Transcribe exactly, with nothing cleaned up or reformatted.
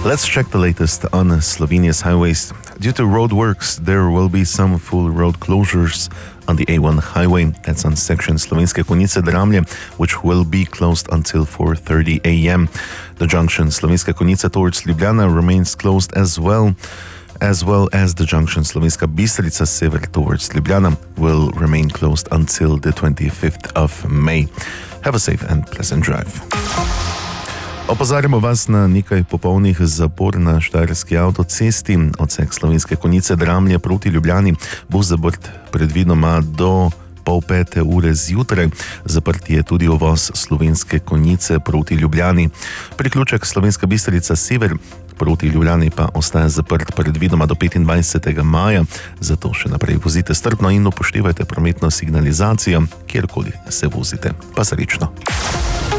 Let's check the latest on Slovenia's highways. Due to road works, there will be some full road closures on the A one highway. That's on section Slovenske Konjice-Dramlje, which will be closed until four thirty a.m. The junction Slovenska Konjica towards Ljubljana remains closed as well, as well as the junction Slovenska Bistrica-Sever towards Ljubljana will remain closed until the twenty-fifth of May. Have a safe and pleasant drive. Opozarjamo vas na nekaj popolnih zapor na Štajerski avtocesti. Odsek Slovenske Konjice-Dramlje proti Ljubljani bo zaprt predvidoma do pol pete ure zjutraj. Zaprt je tudi uvoz Slovenske Konjice proti Ljubljani. Priključek Slovenska Bistrica-Sever proti Ljubljani pa ostaja zaprt predvidoma do petindvajsetega maja, zato še naprej vozite strpno in upoštevajte prometno signalizacijo, kjerkoli se vozite. Pa srečno!